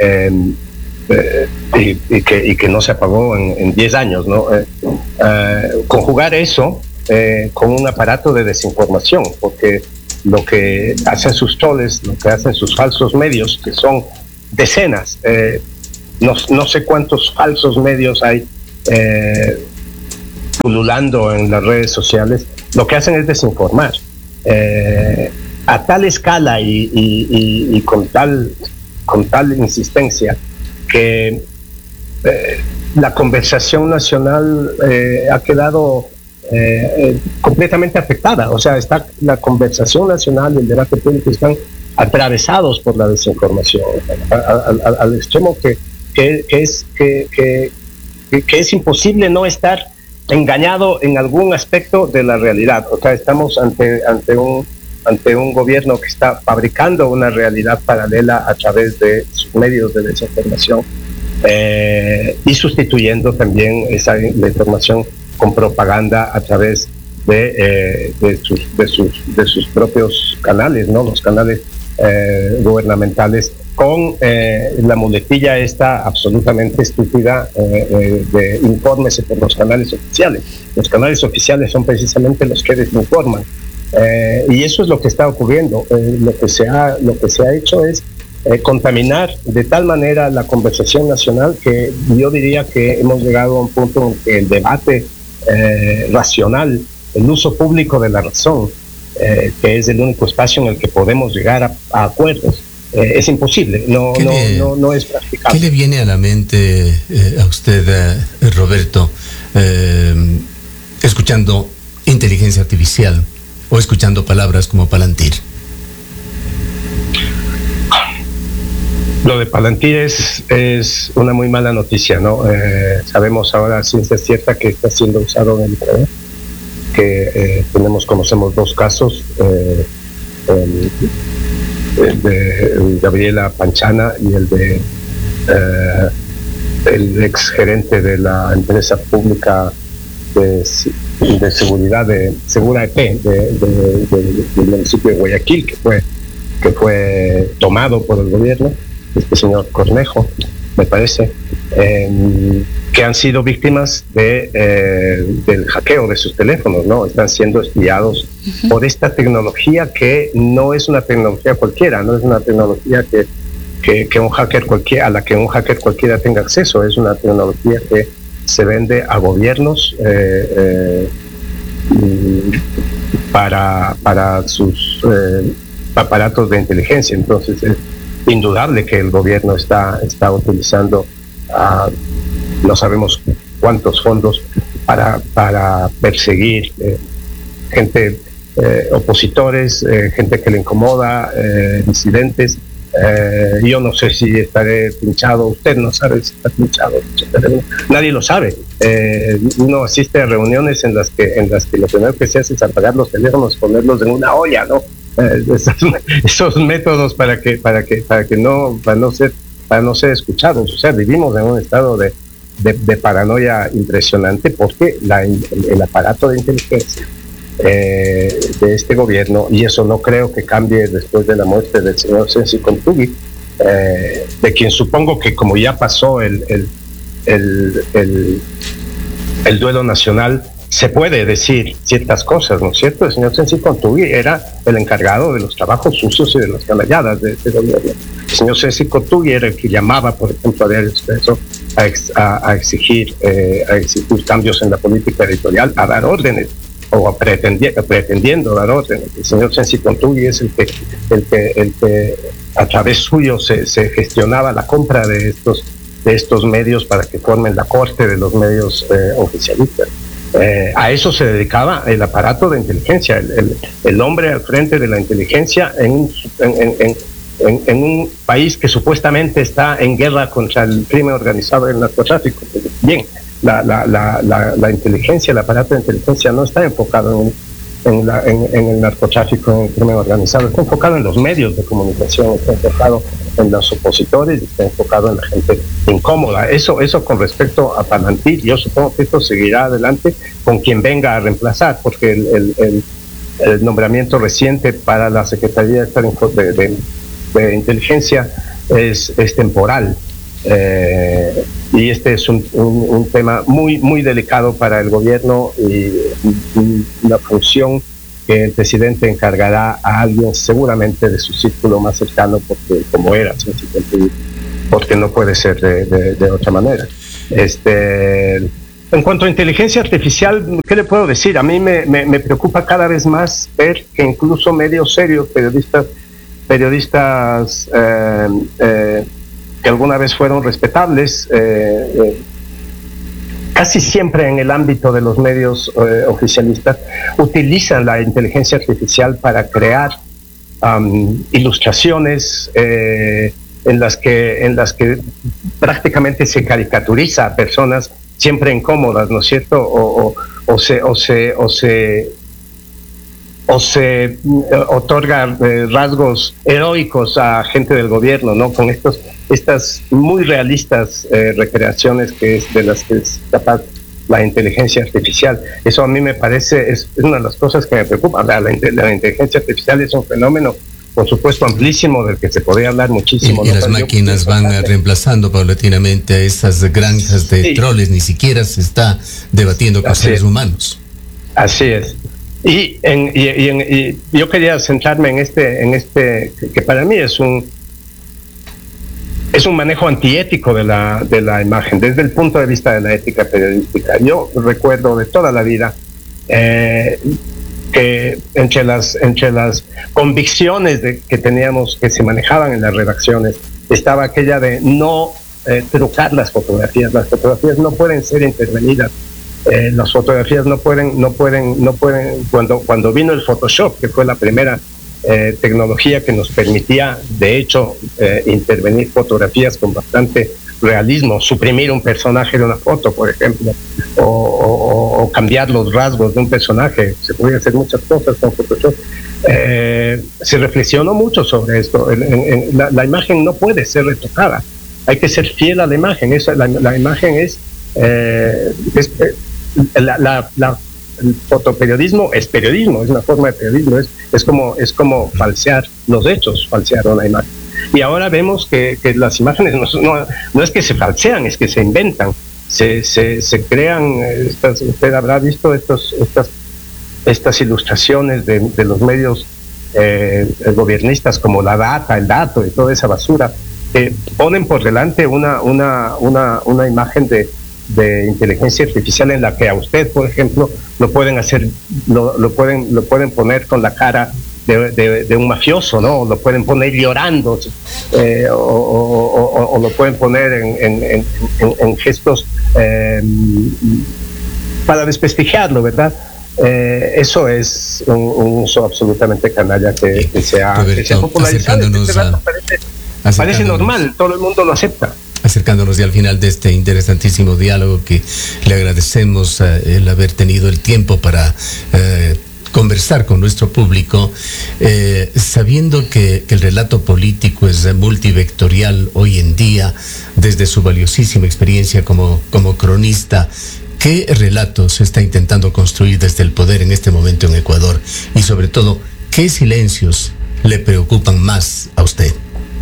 eh, eh, y, y, que, y que no se apagó en diez años, ¿no? Eh, eh, conjugar eso eh, con un aparato de desinformación, porque lo que hacen sus troles, lo que hacen sus falsos medios, que son decenas, eh, no, no sé cuántos falsos medios hay eh, pululando en las redes sociales, lo que hacen es desinformar eh, a tal escala y, y, y, y con tal con tal insistencia que eh, la conversación nacional eh, ha quedado eh, eh, completamente afectada. O sea, está la conversación nacional y el debate público están atravesados por la desinformación, al, al, al extremo que, que, que, es, que, que, que es imposible no estar engañado en algún aspecto de la realidad. O sea, estamos ante, ante, un, ante un gobierno que está fabricando una realidad paralela a través de sus medios de desinformación eh, y sustituyendo también esa la información con propaganda a través de, eh, de, sus, de, sus, de sus propios canales, ¿no? Los canales eh, gubernamentales, con eh, la muletilla esta absolutamente estúpida eh, eh, de infórmese por los canales oficiales. Los canales oficiales son precisamente los que desinforman. Eh, y eso es lo que está ocurriendo. Eh, lo, que se ha, lo que se ha hecho es eh, contaminar de tal manera la conversación nacional que yo diría que hemos llegado a un punto en que el debate eh, racional, el uso público de la razón, eh, que es el único espacio en el que podemos llegar a, a acuerdos, Eh, es imposible, no, no, le, no, no es practicable. ¿Qué le viene a la mente eh, a usted, eh, Roberto, eh, escuchando inteligencia artificial o escuchando palabras como Palantir? Lo de Palantir es, es una muy mala noticia, ¿no? Eh, sabemos ahora a ciencia cierta que está siendo usado en el poder, que eh, tenemos, conocemos dos casos, eh, el, el de Gabriela Panchana y el de eh, el ex gerente de la empresa pública de, de seguridad de Segura E P de, de, de, del municipio de Guayaquil, que fue que fue tomado por el gobierno, este señor Cornejo, me parece, eh, que han sido víctimas de eh, del hackeo de sus teléfonos, ¿no? Están siendo espiados uh-huh. por esta tecnología que no es una tecnología cualquiera, no es una tecnología que, que, que un hacker cualquiera, a la que un hacker cualquiera tenga acceso, es una tecnología que se vende a gobiernos eh, eh, para, para sus eh, aparatos de inteligencia. Entonces es indudable que el gobierno está, está utilizando uh, no sabemos cuántos fondos para, para perseguir eh, gente, eh, opositores, eh, gente que le incomoda, eh, disidentes. Eh, yo no sé si estaré pinchado, usted no sabe si está pinchado, nadie lo sabe. Eh, uno asiste a reuniones en las que en las que lo primero que se hace es apagar los teléfonos, ponerlos en una olla, ¿no? Eh, esos, esos métodos para que para que para que no para no ser para no ser escuchados. O sea, vivimos en un estado de De, de paranoia impresionante porque la, el, el aparato de inteligencia eh, de este gobierno, y eso no creo que cambie después de la muerte del señor Sensi Contugui, eh, de quien supongo que como ya pasó el, el, el, el, el duelo nacional, se puede decir ciertas cosas, ¿no es cierto? El señor Sensi Contugui era el encargado de los trabajos sucios y de las canalladas de este gobierno. El señor Sensi Contugui era el que llamaba, por ejemplo, a Diario Expreso a, ex, a, a, exigir, eh, a exigir cambios en la política editorial, a dar órdenes, o a pretendi pretendiendo dar órdenes. El señor Sensi Contugui es el que, el que, el que a través suyo se, se gestionaba la compra de estos, de estos medios para que formen la corte de los medios eh, oficialistas. Eh, a eso se dedicaba el aparato de inteligencia, el, el, el hombre al frente de la inteligencia en, en, en, en, en un país que supuestamente está en guerra contra el crimen organizado y el narcotráfico. Bien, la, la, la, la, la inteligencia, el aparato de inteligencia no está enfocado en, en, la, en, en el narcotráfico, en el crimen organizado, está enfocado en los medios de comunicación, está enfocado en los opositores, está enfocado en la gente incómoda. Eso, eso con respecto a Palantir, yo supongo que esto seguirá adelante con quien venga a reemplazar, porque el, el, el, el nombramiento reciente para la Secretaría de, de, de, de Inteligencia es, es temporal. Eh, y este es un, un, un tema muy, muy delicado para el gobierno y una función que el presidente encargará a alguien seguramente de su círculo más cercano, porque como era, porque no puede ser de, de, de otra manera. Este, en cuanto a inteligencia artificial, ¿qué le puedo decir? A mí me, me, me preocupa cada vez más ver que incluso medios serios, periodistas, periodistas eh, eh, que alguna vez fueron respetables, eh, eh, casi siempre en el ámbito de los medios eh, oficialistas, utilizan la inteligencia artificial para crear um, ilustraciones eh, en las que en las que prácticamente se caricaturiza a personas siempre incómodas, ¿no es cierto? O, o, o se o se o se o se eh, otorga eh, rasgos heroicos a gente del gobierno, ¿no? Con estos estas muy realistas eh, recreaciones que es de las que es capaz la inteligencia artificial. Eso a mí me parece, es, es una de las cosas que me preocupa. La, la, la inteligencia artificial es un fenómeno, por supuesto, amplísimo, del que se podría hablar muchísimo. Y, y ¿no? las Pero máquinas van a reemplazando paulatinamente a esas granjas de sí. troles, ni siquiera se está debatiendo con Así seres es. humanos. Así es. Y, en, y, y, en, y yo quería centrarme en este, en este que, que para mí es un es un manejo antiético de la de la imagen desde el punto de vista de la ética periodística. Yo recuerdo de toda la vida eh, que entre las entre las convicciones de, que teníamos que se manejaban en las redacciones estaba aquella de no eh, trucar las fotografías. Las fotografías no pueden ser intervenidas. Eh, las fotografías no pueden no pueden no pueden cuando cuando vino el Photoshop, que fue la primera eh, tecnología que nos permitía de hecho eh, intervenir fotografías con bastante realismo, suprimir un personaje de una foto, por ejemplo, o, o, o cambiar los rasgos de un personaje. Se podían hacer muchas cosas con Photoshop. Eh, se reflexionó mucho sobre esto. En, en, en, la, la imagen no puede ser retocada, hay que ser fiel a la imagen. Esa, la, la imagen es, eh, es eh, la, la, la, el fotoperiodismo es periodismo, es una forma de periodismo, es, es como es como falsear los hechos, falsear una imagen. Y ahora vemos que, que las imágenes no, no, no es que se falsean, es que se inventan, se, se, se crean. Estas, usted habrá visto estos, estas, estas ilustraciones de, de los medios eh, gobiernistas, como la data, el dato y toda esa basura, que ponen por delante una, una, una, una imagen de de inteligencia artificial en la que a usted, por ejemplo, lo pueden hacer, lo, lo pueden, lo pueden poner con la cara de, de, de un mafioso, ¿no? Lo pueden poner llorando, eh, o, o, o, o lo pueden poner en, en, en, en gestos eh, para desprestigiarlo, ¿verdad? Eh, eso es un, un uso absolutamente canalla que, que se ha, que se ha popularizado. Este a, parece, parece normal, todo el mundo lo acepta. Acercándonos ya al final de este interesantísimo diálogo, que le agradecemos uh, el haber tenido el tiempo para uh, conversar con nuestro público, eh, sabiendo que, que el relato político es multivectorial hoy en día, desde su valiosísima experiencia como, como cronista. ¿Qué relato se está intentando construir desde el poder en este momento en Ecuador? Y sobre todo, ¿qué silencios le preocupan más a usted?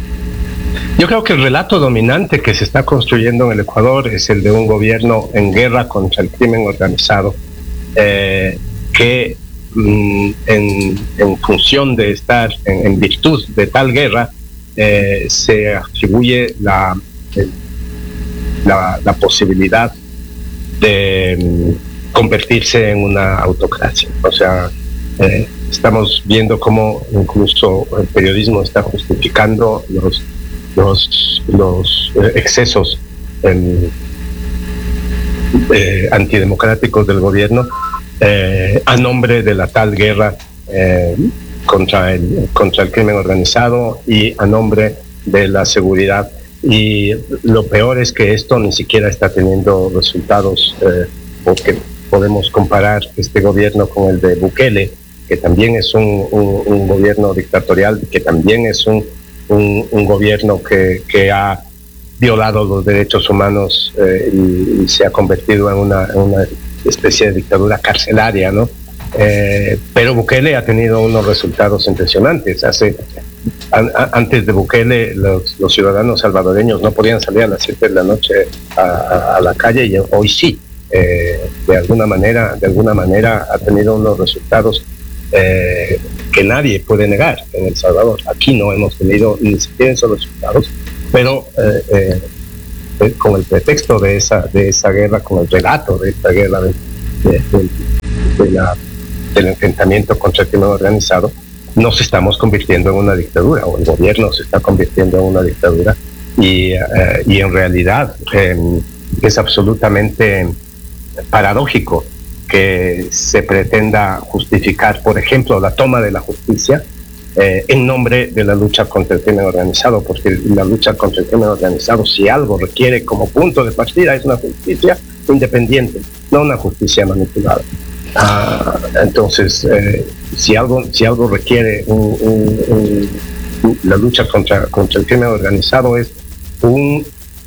Yo creo que el relato dominante que se está construyendo en el Ecuador es el de un gobierno en guerra contra el crimen organizado, eh, que mm, en, en función de estar, en, en virtud de tal guerra, eh, se atribuye la, el, la, la posibilidad de mm, convertirse en una autocracia. O sea, eh, estamos viendo cómo incluso el periodismo está justificando los los, los excesos eh, eh, antidemocráticos del gobierno eh, a nombre de la tal guerra eh, contra el contra el crimen organizado y a nombre de la seguridad. Y lo peor es que esto ni siquiera está teniendo resultados, eh, porque podemos comparar este gobierno con el de Bukele, que también es un, un, un gobierno dictatorial, que también es un Un, un gobierno que, que ha violado los derechos humanos eh, y, y se ha convertido en una, en una especie de dictadura carcelaria, ¿no? Eh, pero Bukele ha tenido unos resultados impresionantes. Hace, an, a, antes de Bukele los, los ciudadanos salvadoreños no podían salir a las siete de la noche a, a, a la calle, y hoy sí. Eh, de alguna manera, de alguna manera ha tenido unos resultados eh, que nadie puede negar en El Salvador. Aquí no hemos tenido ni siquiera esos resultados, pero eh, eh, eh, con el pretexto de esa de esa guerra, con el relato de esta guerra de, de, de, de la, del enfrentamiento contra el crimen organizado, nos estamos convirtiendo en una dictadura, o el gobierno se está convirtiendo en una dictadura, y, eh, y en realidad eh, es absolutamente paradójico que se pretenda justificar, por ejemplo, la toma de la justicia eh, en nombre de la lucha contra el crimen organizado, porque la lucha contra el crimen organizado, si algo requiere como punto de partida, es una justicia independiente, no una justicia manipulada. Ah, entonces, eh, si algo si algo requiere un, un, un, la lucha contra, contra el crimen organizado, es un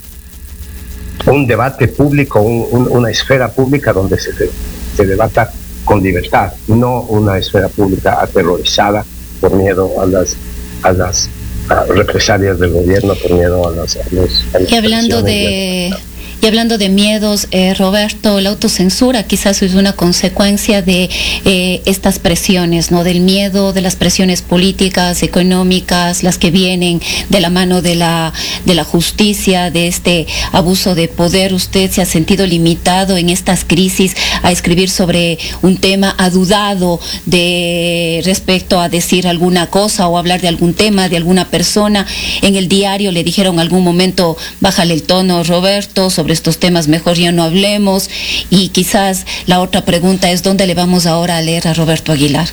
un debate público, un, un, una esfera pública donde se, se debata con libertad, no una esfera pública aterrorizada por miedo a las a las a represalias del gobierno, por miedo a las, a los, a las y hablando de Y hablando de miedos, eh, Roberto, la autocensura quizás es una consecuencia de eh, estas presiones, ¿no? Del miedo, de las presiones políticas, económicas, las que vienen de la mano de la, de la justicia, de este abuso de poder. ¿Usted se ha sentido limitado en estas crisis a escribir sobre un tema, ha dudado de respecto a decir alguna cosa o hablar de algún tema, de alguna persona? En el diario le dijeron en algún momento, bájale el tono, Roberto, sobre estos temas mejor ya no hablemos. Y quizás la otra pregunta es, ¿dónde le vamos ahora a leer a Roberto Aguilar?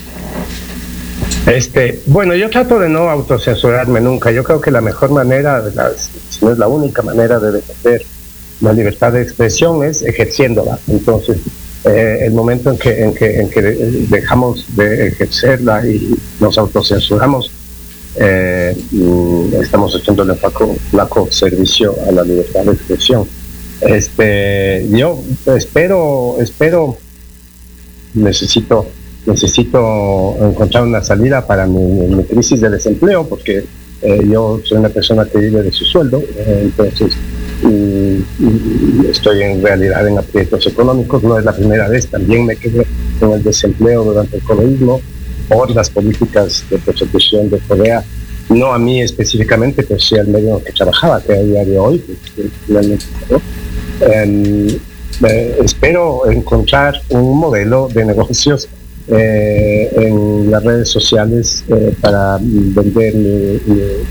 Este, bueno, yo trato de no autocensurarme nunca. Yo creo que la mejor manera, de las, si no es la única manera de defender la libertad de expresión, es ejerciéndola. Entonces, eh, el momento en que, en que, en que dejamos de ejercerla y nos autocensuramos, eh, estamos haciéndole flaco, flaco servicio a la libertad de expresión. Este, yo espero, espero, necesito, necesito encontrar una salida para mi, mi crisis de desempleo, porque eh, yo soy una persona que vive de su sueldo, eh, entonces y, y estoy en realidad en aprietos económicos. No es la primera vez, también me quedé con el desempleo durante el comunismo por las políticas de persecución de Correa, no a mí específicamente, pero sí al medio en el que trabajaba, que a día de hoy, que finalmente, ¿no? Eh, eh, espero encontrar un modelo de negocios eh, en las redes sociales eh, para vender mi,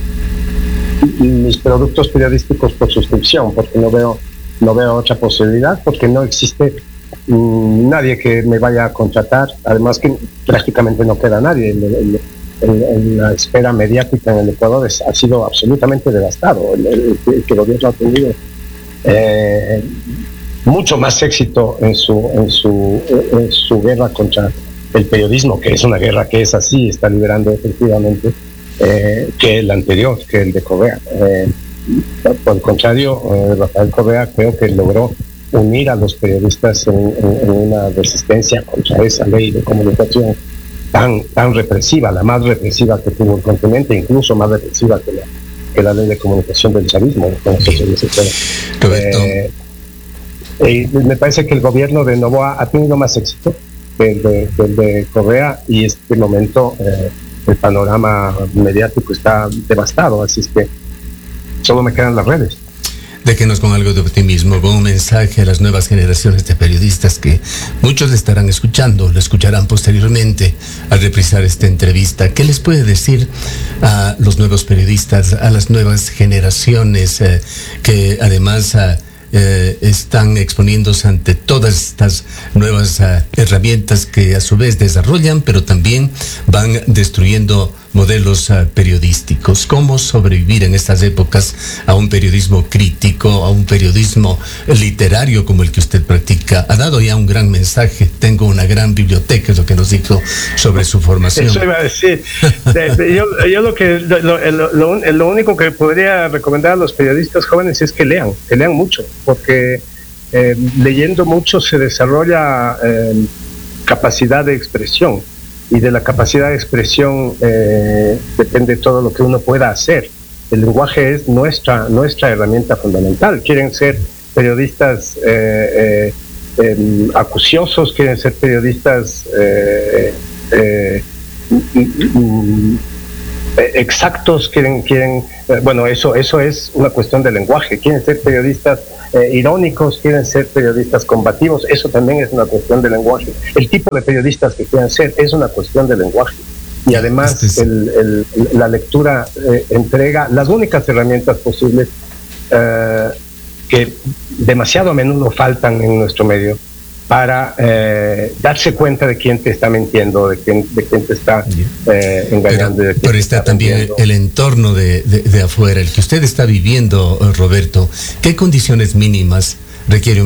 mi, mis productos periodísticos por suscripción, porque no veo no veo otra posibilidad, porque no existe mmm, nadie que me vaya a contratar, además que prácticamente no queda nadie. El, el, el, el, la esfera mediática en el Ecuador es, ha sido absolutamente devastado. El, el, el que el gobierno ha tenido Eh, mucho más éxito en su en su en su guerra contra el periodismo, que es una guerra que es así, está liberando efectivamente, eh, que el anterior, que el de Correa. Eh, por el contrario, eh, Rafael Correa creo que logró unir a los periodistas en, en, en una resistencia contra esa ley de comunicación tan tan represiva, la más represiva que tuvo el continente, incluso más represiva que la que la ley de comunicación del chavismo. Roberto. Eh, eh, me parece que el gobierno de Noboa ha tenido más éxito que el de, que el de Correa, y en este momento eh, el panorama mediático está devastado, así es que solo me quedan las redes. Déjenos con algo de optimismo, con un mensaje a las nuevas generaciones de periodistas que muchos le estarán escuchando, lo escucharán posteriormente al reprisar esta entrevista. ¿Qué les puede decir a los nuevos periodistas, a las nuevas generaciones eh, que además eh, eh, están exponiéndose ante todas estas nuevas eh, herramientas que a su vez desarrollan, pero también van destruyendo modelos uh, periodísticos? ¿Cómo sobrevivir en estas épocas a un periodismo crítico, a un periodismo literario como el que usted practica? Ha dado ya un gran mensaje. Tengo una gran biblioteca, es lo que nos dijo sobre su formación. Eso iba a decir. yo, yo lo que lo, lo, lo, lo único que podría recomendar a los periodistas jóvenes es que lean, que lean mucho, porque eh, leyendo mucho se desarrolla eh, capacidad de expresión. y de la capacidad de expresión eh, depende todo lo que uno pueda hacer. El lenguaje es nuestra, nuestra herramienta fundamental. Quieren ser periodistas eh, eh, eh, acuciosos, quieren ser periodistas eh, eh, exactos, quieren, quieren eh, bueno, eso, eso es una cuestión de lenguaje. Quieren ser periodistas eh, irónicos, quieren ser periodistas combativos, eso también es una cuestión de lenguaje. El tipo de periodistas que quieran ser es una cuestión de lenguaje. Y además este es... el, el, la lectura eh, entrega las únicas herramientas posibles eh, que demasiado a menudo faltan en nuestro medio para eh, darse cuenta de quién te está mintiendo, de quién, de quién te está eh, engañando. Pero, de quién pero te está, está también vendiendo. el entorno de, de, de afuera, el que usted está viviendo, Roberto. ¿Qué condiciones mínimas requiere un